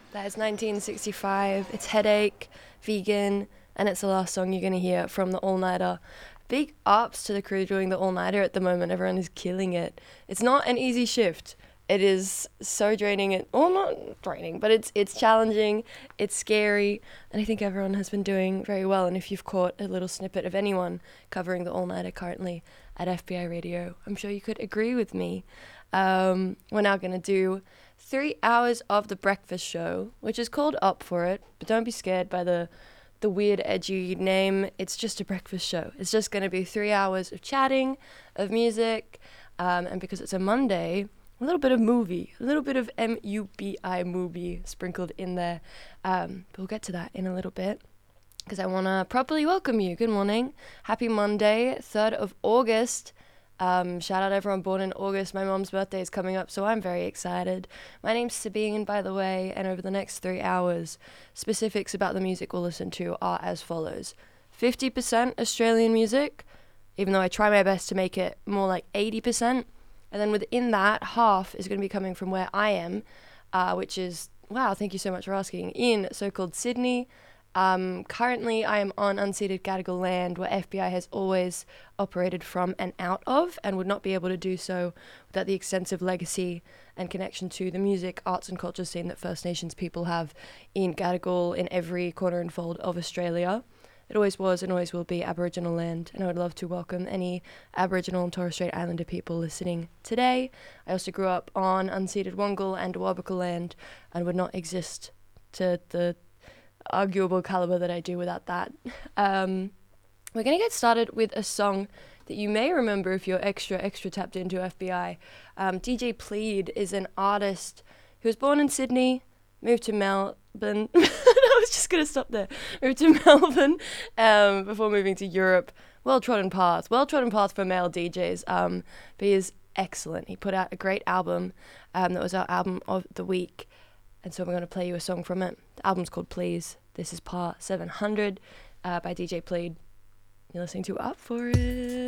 That is 1965. It's Headache, Vegan, and it's the last song you're going to hear from the All Nighter. Big ups to the crew doing the All Nighter at the moment. Everyone is killing it. It's not an easy shift. It is so draining, not draining, but it's challenging, it's scary, and I think everyone has been doing very well. And if you've caught a little snippet of anyone covering the All Nighter currently at FBI Radio, I'm sure you could agree with me. We're now going to do 3 hours of the breakfast show, which is called Up For It, but don't be scared by the weird, edgy name. It's just a breakfast show. It's just going to be 3 hours of chatting, of music, and because it's a Monday, a little bit of movie, a little bit of MUBI movie sprinkled in there. But we'll get to that in a little bit because I want to properly welcome you. Good morning. Happy Monday, 3rd of August. Shout out everyone born in August. My mom's birthday is coming up, so I'm very excited. My name's Sabine, by the way, and over the next 3 hours, specifics about the music we'll listen to are as follows. 50% Australian music, even though I try my best to make it more like 80%. And then within that, half is going to be coming from where I am, which is, wow, thank you so much for asking, in so-called Sydney. Currently, I am on unceded Gadigal land where FBI has always operated from and out of and would not be able to do so without the extensive legacy and connection to the music, arts and culture scene that First Nations people have in Gadigal, in every corner and fold of Australia. It always was and always will be Aboriginal land, and I would love to welcome any Aboriginal and Torres Strait Islander people listening today. I also grew up on unceded Wongal and Awabakal land and would not exist to the arguable caliber that I do without that. We're going to get started with a song that you may remember if you're extra tapped into FBI. DJ Pleed is an artist who was born in Sydney, moved to Melbourne. I was just going to stop there. Moved to Melbourne before moving to Europe. Well-trodden path for male DJs. But he is excellent. He put out a great album that was our album of the week. And so we're going to play you a song from it. The album's called Please. This is part 700 by DJ Pleed. You're listening to Up For It.